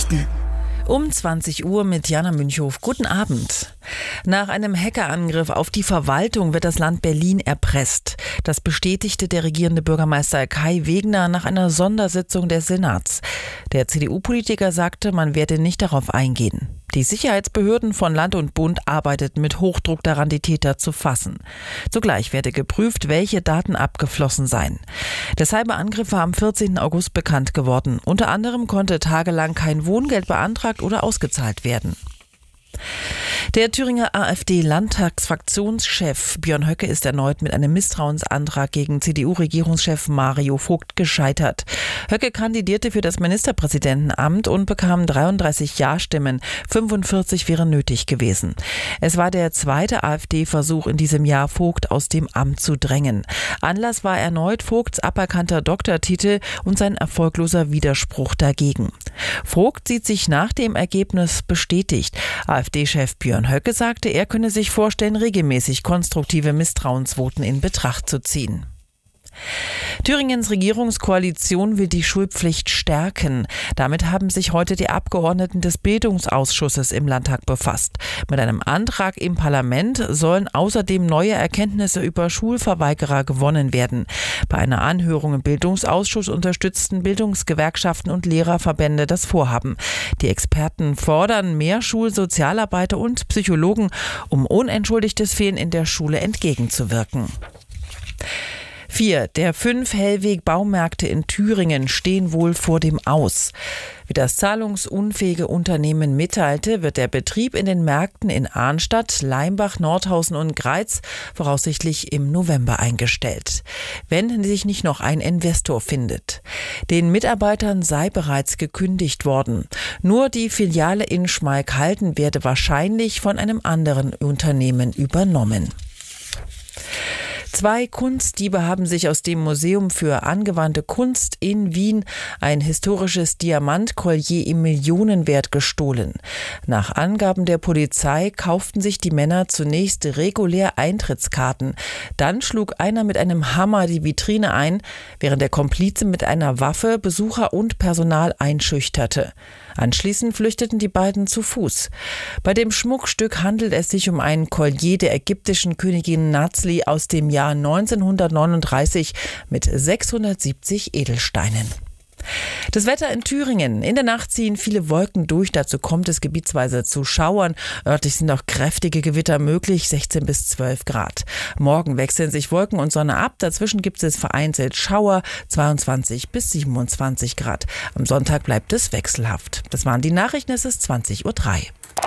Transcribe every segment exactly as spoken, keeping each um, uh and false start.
Nachrichten. Um zwanzig Uhr mit Jana Münchhof. Guten Abend. Nach einem Hackerangriff auf die Verwaltung wird das Land Berlin erpresst. Das bestätigte der regierende Bürgermeister Kai Wegner nach einer Sondersitzung des Senats. Der C D U-Politiker sagte, man werde nicht darauf eingehen. Die Sicherheitsbehörden von Land und Bund arbeiteten mit Hochdruck daran, die Täter zu fassen. Zugleich werde geprüft, welche Daten abgeflossen seien. Der Cyberangriff war am vierzehnten August bekannt geworden. Unter anderem konnte tagelang kein Wohngeld beantragt oder ausgezahlt werden. Der Thüringer AfD-Landtagsfraktionschef Björn Höcke ist erneut mit einem Misstrauensantrag gegen C D U-Regierungschef Mario Vogt gescheitert. Höcke kandidierte für das Ministerpräsidentenamt und bekam dreiunddreißig Ja-Stimmen, fünfundvierzig wären nötig gewesen. Es war der zweite AfD-Versuch in diesem Jahr, Vogt aus dem Amt zu drängen. Anlass war erneut Vogts aberkannter Doktortitel und sein erfolgloser Widerspruch dagegen. Vogt sieht sich nach dem Ergebnis bestätigt. AfD-Chef Björn Höcke sagte, er könne sich vorstellen, regelmäßig konstruktive Misstrauensvoten in Betracht zu ziehen. Thüringens Regierungskoalition will die Schulpflicht stärken. Damit haben sich heute die Abgeordneten des Bildungsausschusses im Landtag befasst. Mit einem Antrag im Parlament sollen außerdem neue Erkenntnisse über Schulverweigerer gewonnen werden. Bei einer Anhörung im Bildungsausschuss unterstützten Bildungsgewerkschaften und Lehrerverbände das Vorhaben. Die Experten fordern mehr Schulsozialarbeiter und Psychologen, um unentschuldigtes Fehlen in der Schule entgegenzuwirken. Vier der fünf Hellweg-Baumärkte in Thüringen stehen wohl vor dem Aus. Wie das zahlungsunfähige Unternehmen mitteilte, wird der Betrieb in den Märkten in Arnstadt, Leimbach, Nordhausen und Greiz voraussichtlich im November eingestellt, wenn sich nicht noch ein Investor findet. Den Mitarbeitern sei bereits gekündigt worden. Nur die Filiale in Schmalkalden werde wahrscheinlich von einem anderen Unternehmen übernommen. Zwei Kunstdiebe haben sich aus dem Museum für angewandte Kunst in Wien ein historisches Diamantkollier im Millionenwert gestohlen. Nach Angaben der Polizei kauften sich die Männer zunächst regulär Eintrittskarten. Dann schlug einer mit einem Hammer die Vitrine ein, während der Komplize mit einer Waffe Besucher und Personal einschüchterte. Anschließend flüchteten die beiden zu Fuß. Bei dem Schmuckstück handelt es sich um ein Kollier der ägyptischen Königin Nazli aus dem Jahr neunzehnhundertneununddreißig mit sechshundertsiebzig Edelsteinen. Das Wetter in Thüringen. In der Nacht ziehen viele Wolken durch. Dazu kommt es gebietsweise zu Schauern. Örtlich sind auch kräftige Gewitter möglich, sechzehn bis zwölf Grad. Morgen wechseln sich Wolken und Sonne ab. Dazwischen gibt es vereinzelt Schauer, zweiundzwanzig bis siebenundzwanzig Grad. Am Sonntag bleibt es wechselhaft. Das waren die Nachrichten. Es ist zwanzig Uhr drei.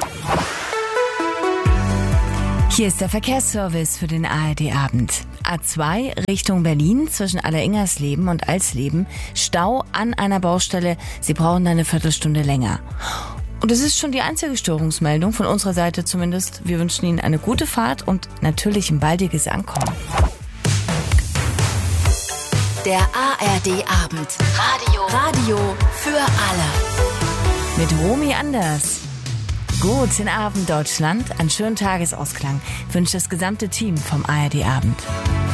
Hier ist der Verkehrsservice für den A R D-Abend. A zwei Richtung Berlin zwischen Alleringersleben und Alsleben. Stau an einer Baustelle. Sie brauchen eine Viertelstunde länger. Und es ist schon die einzige Störungsmeldung von unserer Seite zumindest. Wir wünschen Ihnen eine gute Fahrt und natürlich ein baldiges Ankommen. Der A R D-Abend. Radio. Radio für alle. Mit Romy Anders. Guten Abend, Deutschland. Einen schönen Tagesausklang wünscht das gesamte Team vom A R D-Abend.